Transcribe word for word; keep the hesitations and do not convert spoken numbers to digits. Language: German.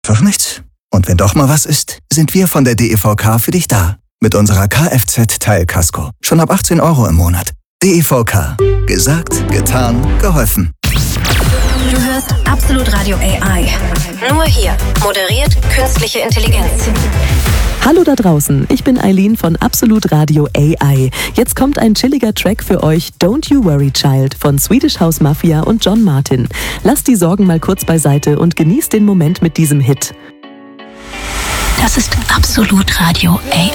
Einfach nichts. Und wenn doch mal was ist, sind wir von der D E V K für dich da. Mit unserer Kfz-Teilkasko. Schon ab achtzehn Euro im Monat. D E V K. Gesagt, getan, geholfen. Du hörst Absolut Radio A I. Nur hier. Moderiert künstliche Intelligenz. Hallo da draußen, ich bin Eileen von Absolut Radio A I. Jetzt kommt ein chilliger Track für euch, Don't You Worry Child von Swedish House Mafia und John Martin. Lasst die Sorgen mal kurz beiseite und genießt den Moment mit diesem Hit. Das ist Absolut Radio A I.